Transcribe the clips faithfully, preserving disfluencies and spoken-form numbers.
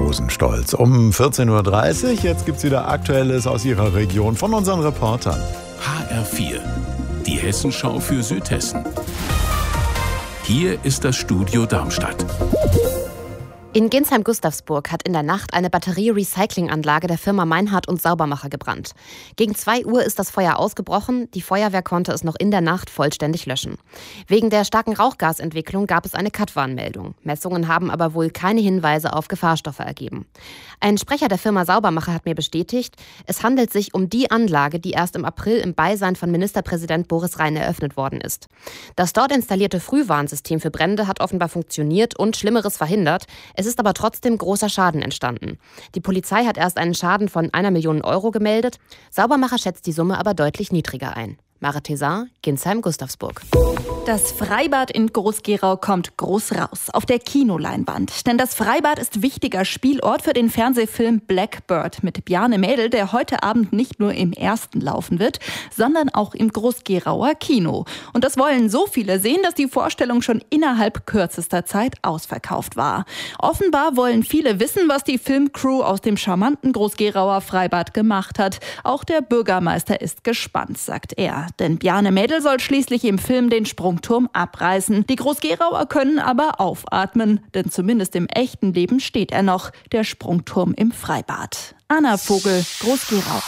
Rosenstolz. Um vierzehn Uhr dreißig, jetzt gibt's wieder Aktuelles aus Ihrer Region von unseren Reportern. H R vier, die Hessenschau für Südhessen. Hier ist das Studio Darmstadt. In Ginsheim-Gustavsburg hat in der Nacht eine Batterie-Recycling-Anlage der Firma Meinhardt und Saubermacher gebrannt. Gegen zwei Uhr ist das Feuer ausgebrochen. Die Feuerwehr konnte es noch in der Nacht vollständig löschen. Wegen der starken Rauchgasentwicklung gab es eine Cut-Warnmeldung. Messungen haben aber wohl keine Hinweise auf Gefahrstoffe ergeben. Ein Sprecher der Firma Saubermacher hat mir bestätigt, es handelt sich um die Anlage, die erst im April im Beisein von Ministerpräsident Boris Rhein eröffnet worden ist. Das dort installierte Frühwarnsystem für Brände hat offenbar funktioniert und Schlimmeres verhindert. Es ist aber trotzdem großer Schaden entstanden. Die Polizei hat erst einen Schaden von einer Million Euro gemeldet. Saubermacher schätzt die Summe aber deutlich niedriger ein. Mare Tezar, Ginsheim-Gustavsburg. Das Freibad in Groß-Gerau kommt groß raus auf der Kinoleinwand. Denn das Freibad ist wichtiger Spielort für den Fernsehfilm Blackbird mit Bjarne Mädel, der heute Abend nicht nur im ersten laufen wird, sondern auch im Groß-Gerauer Kino. Und das wollen so viele sehen, dass die Vorstellung schon innerhalb kürzester Zeit ausverkauft war. Offenbar wollen viele wissen, was die Filmcrew aus dem charmanten Groß-Gerauer Freibad gemacht hat. Auch der Bürgermeister ist gespannt, sagt er. Denn Bjarne Mädel soll schließlich im Film den Sprungturm abreißen. Die Groß-Gerauer können aber aufatmen, denn zumindest im echten Leben steht er noch, der Sprungturm im Freibad. Anna Vogel, Groß-Gerau.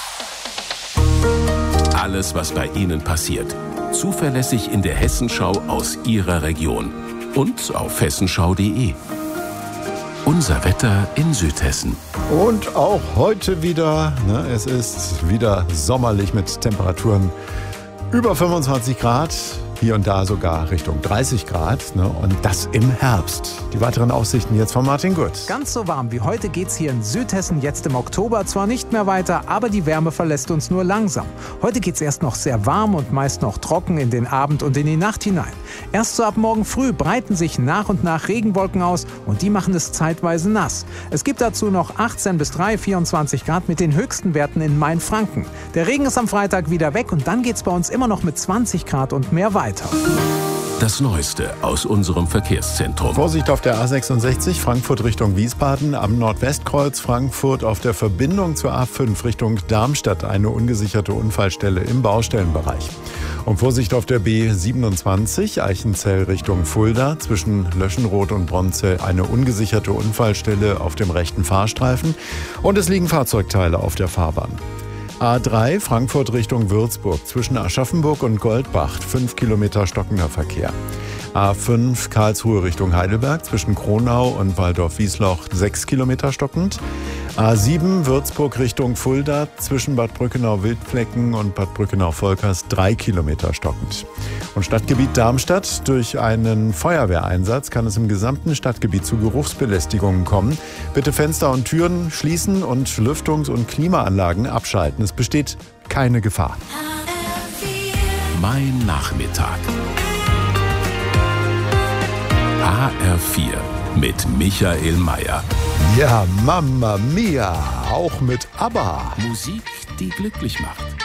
Alles, was bei Ihnen passiert. Zuverlässig in der Hessenschau aus Ihrer Region. Und auf hessenschau punkt de. Unser Wetter in Südhessen. Und auch heute wieder, ne, es ist wieder sommerlich mit Temperaturen über fünfundzwanzig Grad, hier und da sogar Richtung dreißig Grad, ne, und das im Herbst. Die weiteren Aussichten jetzt von Martin Gut. Ganz so warm wie heute geht's hier in Südhessen jetzt im Oktober zwar nicht mehr weiter, aber die Wärme verlässt uns nur langsam. Heute geht's erst noch sehr warm und meist noch trocken in den Abend und in die Nacht hinein. Erst so ab morgen früh breiten sich nach und nach Regenwolken aus und die machen es zeitweise nass. Es gibt dazu noch achtzehn bis vierundzwanzig Grad mit den höchsten Werten in Mainfranken. Der Regen ist am Freitag wieder weg und dann geht's bei uns immer noch mit zwanzig Grad und mehr weiter. Das Neueste aus unserem Verkehrszentrum. Vorsicht auf der A sechsundsechzig, Frankfurt Richtung Wiesbaden, am Nordwestkreuz Frankfurt auf der Verbindung zur A fünf Richtung Darmstadt eine ungesicherte Unfallstelle im Baustellenbereich. Und Vorsicht auf der B siebenundzwanzig, Eichenzell Richtung Fulda, zwischen Löschenroth und Bronze eine ungesicherte Unfallstelle auf dem rechten Fahrstreifen. Und es liegen Fahrzeugteile auf der Fahrbahn. A drei, Frankfurt Richtung Würzburg, zwischen Aschaffenburg und Goldbach, fünf Kilometer stockender Verkehr. A fünf, Karlsruhe Richtung Heidelberg, zwischen Kronau und Waldorf-Wiesloch, sechs Kilometer stockend. A sieben, Würzburg Richtung Fulda, zwischen Bad Brückenau-Wildflecken und Bad Brückenau-Volkers, drei Kilometer stockend. Und Stadtgebiet Darmstadt, durch einen Feuerwehreinsatz kann es im gesamten Stadtgebiet zu Geruchsbelästigungen kommen. Bitte Fenster und Türen schließen und Lüftungs- und Klimaanlagen abschalten. Es besteht keine Gefahr. Mein Nachmittag. H R vier mit Michael Mayer. Ja, Mamma Mia, auch mit ABBA. Musik, die glücklich macht.